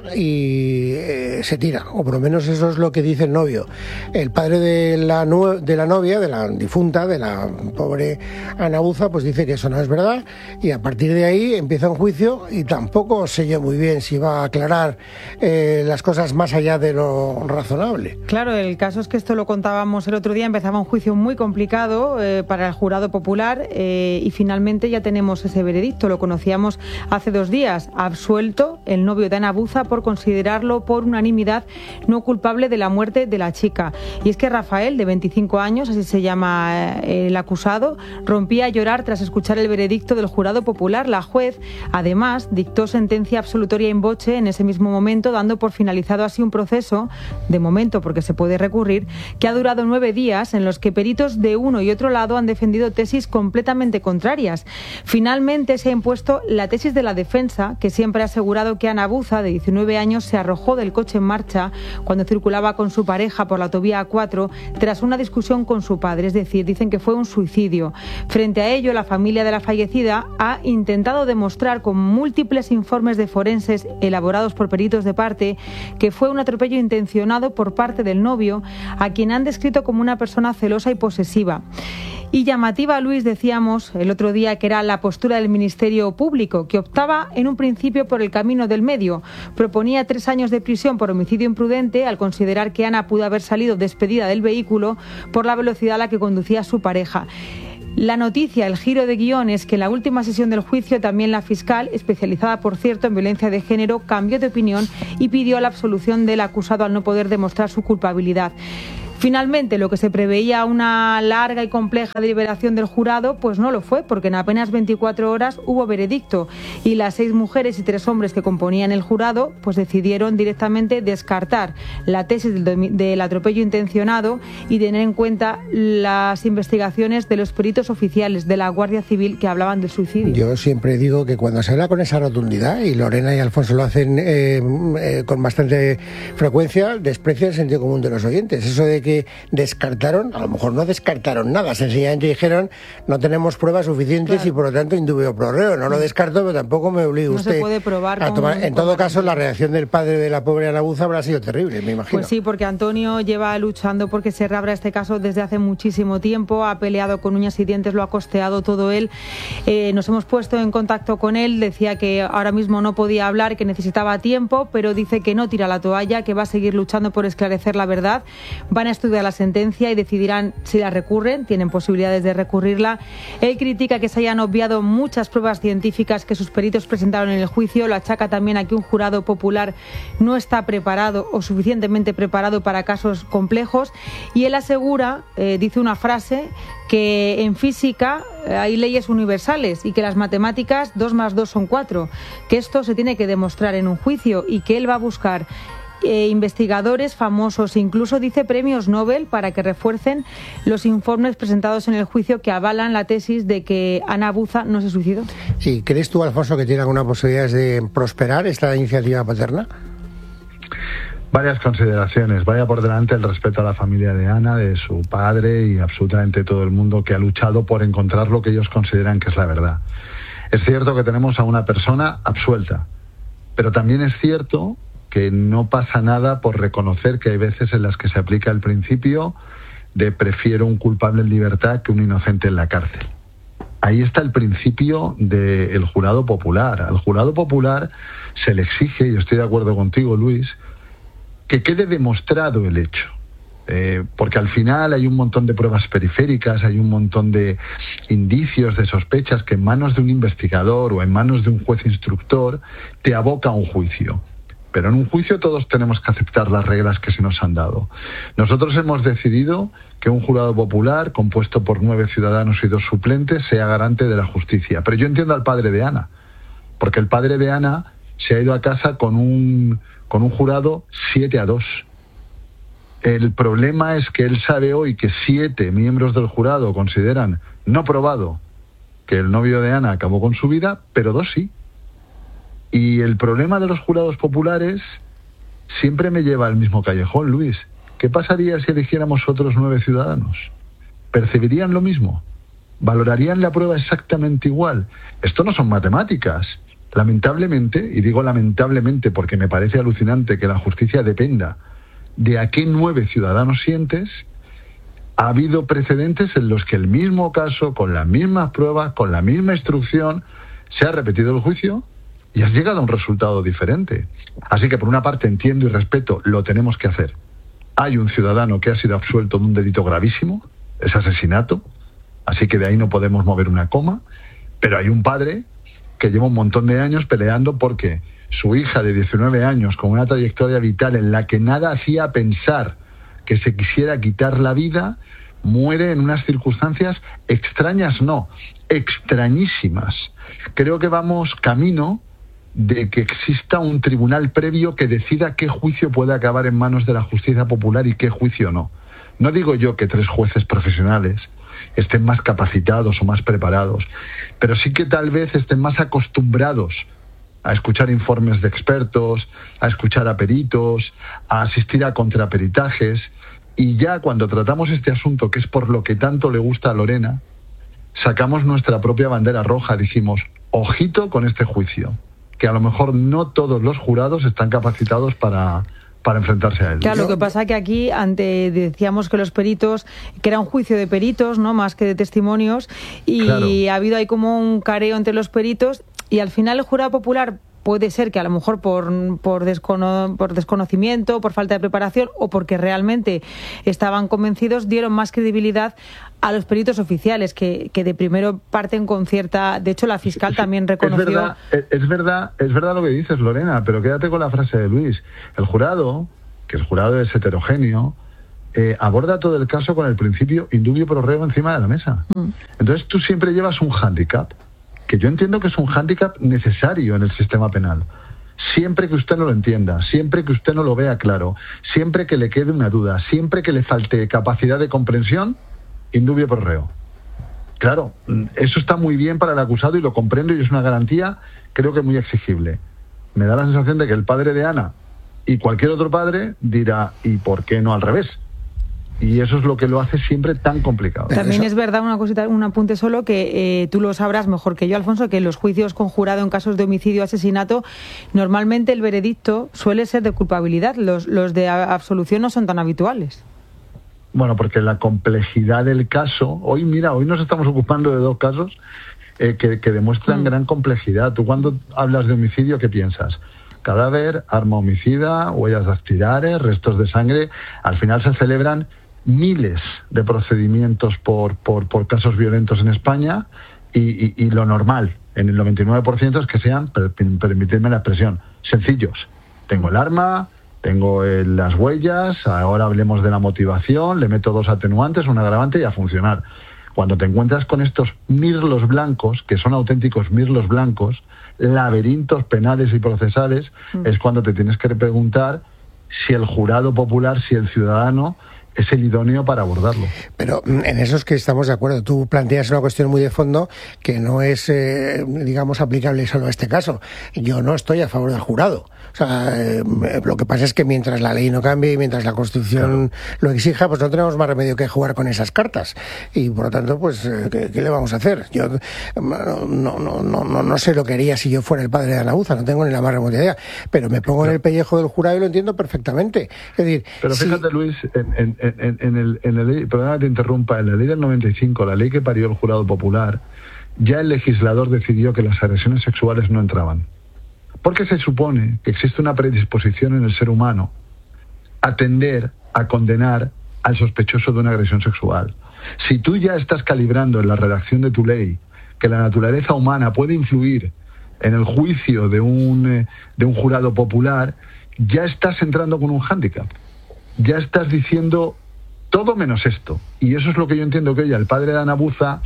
y eh, se tira, o por lo menos eso es lo que dice el novio. El padre de la, no, de la novia, de la difunta, de la pobre Ana Buza, pues dice que eso no es verdad, y a partir de ahí empieza un juicio y tampoco sé yo muy bien si va a aclarar eh, las cosas más allá de lo razonable. Claro, el caso es que esto lo contábamos el otro día, empezaba un juicio muy complicado eh, para el jurado popular eh, y finalmente ya tenemos ese veredicto, lo conocíamos hace dos días, absuelto el novio de Ana Buza por considerarlo por unanimidad no culpable de la muerte de la chica. Y es que Rafael, de veinticinco años, así se llama el acusado, rompía a llorar tras escuchar el veredicto del jurado popular. La juez, además, dictó sentencia absolutoria in voce en ese mismo momento, dando por finalizado así un proceso, de momento porque se puede recurrir, que ha durado nueve días en los que peritos de uno y otro lado han defendido tesis completamente contrarias. Finalmente se ha impuesto la tesis de la defensa, que siempre ha asegurado que Ana Buza, de diecinueve años, se arrojó del coche en marcha cuando circulaba con su pareja por la autovía A cuatro tras una discusión con su padre, es decir, dicen que fue un suicidio. Frente a ello, la familia de la fallecida ha intentado demostrar con múltiples informes de forenses elaborados por peritos de parte que fue un atropello intencionado por parte del novio, a quien han descrito como una persona celosa y posesiva. Y llamativa, Luis, decíamos el otro día que era la postura del Ministerio Público, que optaba en un principio por el camino del medio. Proponía tres años de prisión por homicidio imprudente al considerar que Ana pudo haber salido despedida del vehículo por la velocidad a la que conducía su pareja. La noticia, el giro de guión, es que en la última sesión del juicio también la fiscal, especializada por cierto en violencia de género, cambió de opinión y pidió la absolución del acusado al no poder demostrar su culpabilidad. Finalmente, lo que se preveía una larga y compleja deliberación del jurado, pues no lo fue, porque en apenas veinticuatro horas hubo veredicto y las seis mujeres y tres hombres que componían el jurado pues decidieron directamente descartar la tesis del, del atropello intencionado y tener en cuenta las investigaciones de los peritos oficiales de la Guardia Civil que hablaban del suicidio. Yo siempre digo que cuando se habla con esa rotundidad, y Lorena y Alfonso lo hacen eh, eh, con bastante frecuencia, desprecia el sentido común de los oyentes. Eso de que que descartaron, a lo mejor no descartaron nada, sencillamente dijeron no tenemos pruebas suficientes claro. y por lo tanto indubio pro reo. No lo descarto, pero tampoco me obligue no usted se puede probar a tomar. En todo caso, la reacción del padre de la pobre Ana Buza habrá sido terrible, me imagino. Pues sí, porque Antonio lleva luchando porque se reabra este caso desde hace muchísimo tiempo, ha peleado con uñas y dientes, lo ha costeado todo él. Eh, nos hemos puesto en contacto con él, decía que ahora mismo no podía hablar, que necesitaba tiempo, pero dice que no tira la toalla, que va a seguir luchando por esclarecer la verdad. Van a estudiar la sentencia y decidirán si la recurren, tienen posibilidades de recurrirla. Él critica que se hayan obviado muchas pruebas científicas que sus peritos presentaron en el juicio, lo achaca también a que un jurado popular no está preparado o suficientemente preparado para casos complejos, y él asegura, eh, dice una frase, que en física eh, hay leyes universales y que las matemáticas dos más dos son cuatro, que esto se tiene que demostrar en un juicio y que él va a buscar Eh, investigadores famosos, incluso dice premios Nobel, para que refuercen los informes presentados en el juicio que avalan la tesis de que Ana Buza no se suicidó. Sí, ¿crees tú, Alfonso, que tiene alguna posibilidad de prosperar esta iniciativa paterna? Varias consideraciones. Vaya por delante el respeto a la familia de Ana, de su padre y absolutamente todo el mundo que ha luchado por encontrar lo que ellos consideran que es la verdad. Es cierto que tenemos a una persona absuelta, pero también es cierto que no pasa nada por reconocer que hay veces en las que se aplica el principio de prefiero un culpable en libertad que un inocente en la cárcel. Ahí está el principio del jurado popular. Al jurado popular se le exige, y estoy de acuerdo contigo, Luis, que quede demostrado el hecho. Eh, porque al final hay un montón de pruebas periféricas, hay un montón de indicios, de sospechas que en manos de un investigador o en manos de un juez instructor te aboca a un juicio. Pero en un juicio todos tenemos que aceptar las reglas que se nos han dado. Nosotros hemos decidido que un jurado popular, compuesto por nueve ciudadanos y dos suplentes, sea garante de la justicia. Pero yo entiendo al padre de Ana, porque el padre de Ana se ha ido a casa con un, con un jurado siete a dos. El problema es que él sabe hoy que siete miembros del jurado consideran no probado que el novio de Ana acabó con su vida, pero dos sí. Y el problema de los jurados populares siempre me lleva al mismo callejón, Luis. ¿Qué pasaría si eligiéramos otros nueve ciudadanos? ¿Percibirían lo mismo? ¿Valorarían la prueba exactamente igual? Esto no son matemáticas. Lamentablemente, y digo lamentablemente porque me parece alucinante que la justicia dependa de a qué nueve ciudadanos sientes, ha habido precedentes en los que el mismo caso, con las mismas pruebas, con la misma instrucción, se ha repetido el juicio y has llegado a un resultado diferente. Así que por una parte entiendo y respeto, lo tenemos que hacer. Hay un ciudadano que ha sido absuelto de un delito gravísimo, es asesinato, así que de ahí no podemos mover una coma, pero hay un padre que lleva un montón de años peleando porque su hija de diecinueve años, con una trayectoria vital en la que nada hacía pensar que se quisiera quitar la vida, muere en unas circunstancias extrañas, no, extrañísimas. Creo que vamos camino de que exista un tribunal previo que decida qué juicio puede acabar en manos de la justicia popular y qué juicio no. No digo yo que tres jueces profesionales estén más capacitados o más preparados, pero sí que tal vez estén más acostumbrados a escuchar informes de expertos, a escuchar a peritos, a asistir a contraperitajes, y ya cuando tratamos este asunto, que es por lo que tanto le gusta a Lorena, sacamos nuestra propia bandera roja, dijimos, ojito con este juicio, que a lo mejor no todos los jurados están capacitados para, para enfrentarse a él. Claro, lo que pasa es que aquí ante decíamos que los peritos, que era un juicio de peritos, no más que de testimonios, y claro, ha habido ahí como un careo entre los peritos, y al final el jurado popular puede ser que a lo mejor por, por, descono, por desconocimiento, por falta de preparación o porque realmente estaban convencidos, dieron más credibilidad a los peritos oficiales que, que de primero parten con cierta... De hecho, la fiscal también reconoció... Es verdad, es verdad, es verdad lo que dices, Lorena, pero quédate con la frase de Luis. El jurado, que el jurado es heterogéneo, eh, aborda todo el caso con el principio indubio pro reo encima de la mesa. Mm. Entonces tú siempre llevas un hándicap, que yo entiendo que es un hándicap necesario en el sistema penal. Siempre que usted no lo entienda, siempre que usted no lo vea claro, siempre que le quede una duda, siempre que le falte capacidad de comprensión, indubio pro reo. Claro, eso está muy bien para el acusado y lo comprendo y es una garantía, creo que muy exigible. Me da la sensación de que el padre de Ana y cualquier otro padre dirá, ¿y por qué no al revés? Y eso es lo que lo hace siempre tan complicado. También es verdad, una cosita, un apunte solo, que eh, tú lo sabrás mejor que yo, Alfonso, que en los juicios con jurado en casos de homicidio o asesinato, normalmente el veredicto suele ser de culpabilidad. Los, los de absolución no son tan habituales. Bueno, porque la complejidad del caso, hoy mira, hoy nos estamos ocupando de dos casos eh, que, que demuestran mm. gran complejidad. Tú cuando hablas de homicidio, ¿qué piensas? Cadáver, arma homicida, huellas dactilares, restos de sangre. Al final se celebran miles de procedimientos por, por, por casos violentos en España y, y, y lo normal en el noventa y nueve por ciento es que sean, per, permitidme la expresión, sencillos. Tengo el arma, tengo eh, las huellas, ahora hablemos de la motivación, le meto dos atenuantes, un agravante y a funcionar. Cuando te encuentras con estos mirlos blancos, que son auténticos mirlos blancos, laberintos penales y procesales, mm. es cuando te tienes que preguntar si el jurado popular, si el ciudadano es el idóneo para abordarlo. Pero en eso es que estamos de acuerdo. Tú planteas una cuestión muy de fondo que no es, eh, digamos, aplicable solo a este caso. Yo no estoy a favor del jurado. O sea, eh, lo que pasa es que mientras la ley no cambie y mientras la Constitución claro. lo exija, pues no tenemos más remedio que jugar con esas cartas. Y por lo tanto, pues, eh, ¿qué, qué le vamos a hacer? Yo no, no, no, no, no sé lo que haría si yo fuera el padre de Ana Buza, no tengo ni la más remota idea. Pero me pongo claro. en el pellejo del jurado y lo entiendo perfectamente. Es decir, pero fíjate, si... Luis, en, en, en, en, el, en la ley, perdona que te interrumpa, en la ley del noventa y cinco, la ley que parió el jurado popular, ya el legislador decidió que las agresiones sexuales no entraban. Porque se supone que existe una predisposición en el ser humano a tender a condenar al sospechoso de una agresión sexual. Si tú ya estás calibrando en la redacción de tu ley que la naturaleza humana puede influir en el juicio de un, eh, de un jurado popular, ya estás entrando con un hándicap. Ya estás diciendo todo menos esto. Y eso es lo que yo entiendo que hoy al padre de Ana Buza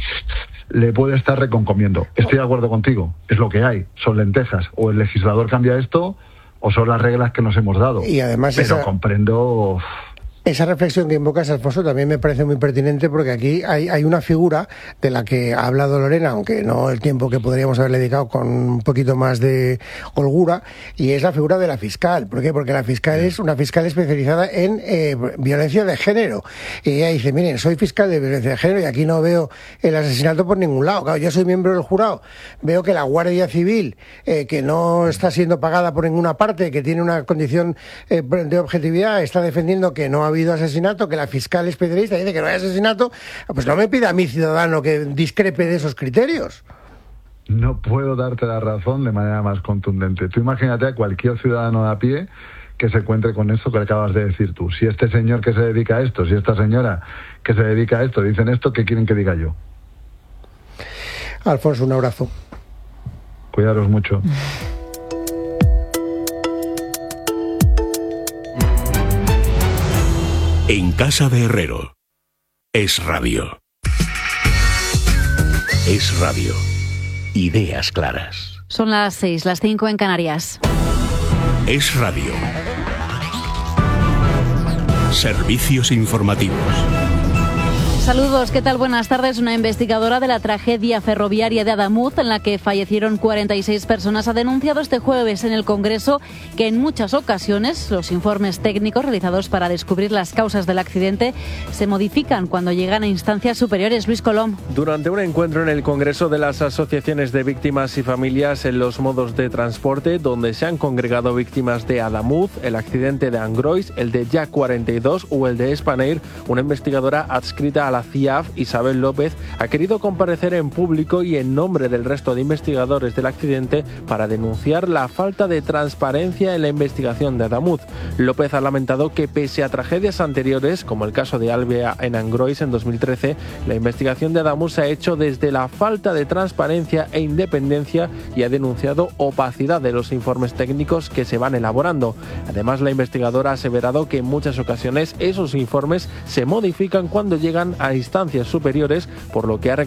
le puede estar reconcomiendo. Estoy de acuerdo contigo, es lo que hay, son lentejas. O el legislador cambia esto, o son las reglas que nos hemos dado. Y además Pero esa... comprendo... Esa reflexión que invocas, Alfonso, también me parece muy pertinente porque aquí hay, hay una figura de la que ha hablado Lorena, aunque no el tiempo que podríamos haberle dedicado con un poquito más de holgura, y es la figura de la fiscal. ¿Por qué? Porque la fiscal es una fiscal especializada en eh, violencia de género. Y ella dice, miren, soy fiscal de violencia de género y aquí no veo el asesinato por ningún lado. Claro, yo soy miembro del jurado, veo que la Guardia Civil, eh, que no está siendo pagada por ninguna parte, que tiene una condición eh, de objetividad, está defendiendo que no ha habido asesinato, que la fiscal especialista dice que no hay asesinato, pues no me pida a mi ciudadano que discrepe de esos criterios. No puedo darte la razón de manera más contundente. Tú imagínate a cualquier ciudadano de a pie que se encuentre con esto que acabas de decir tú. Si este señor que se dedica a esto, si esta señora que se dedica a esto dicen esto, ¿qué quieren que diga yo? Alfonso, un abrazo. Cuidaros mucho. En casa de Herrero. Es radio. Es radio. Ideas claras. Son las seis, las cinco en Canarias. Es radio. Servicios informativos. Saludos, ¿qué tal? Buenas tardes. Una investigadora de la tragedia ferroviaria de Adamuz, en la que fallecieron cuarenta y seis personas, ha denunciado este jueves en el Congreso que en muchas ocasiones los informes técnicos realizados para descubrir las causas del accidente se modifican cuando llegan a instancias superiores. Luis Colom. Durante un encuentro en el Congreso de las Asociaciones de Víctimas y Familias en los modos de transporte, donde se han congregado víctimas de Adamuz, el accidente de Angrois, el de Jack cuarenta y dos o el de Spanair, una investigadora adscrita a la C I A F, Isabel López, ha querido comparecer en público y en nombre del resto de investigadores del accidente para denunciar la falta de transparencia en la investigación de Adamuz. López ha lamentado que pese a tragedias anteriores, como el caso de Alvea en Angrois en dos mil trece, la investigación de Adamuz se ha hecho desde la falta de transparencia e independencia y ha denunciado opacidad de los informes técnicos que se van elaborando. Además, la investigadora ha aseverado que en muchas ocasiones esos informes se modifican cuando llegan a instancias superiores, por lo que ha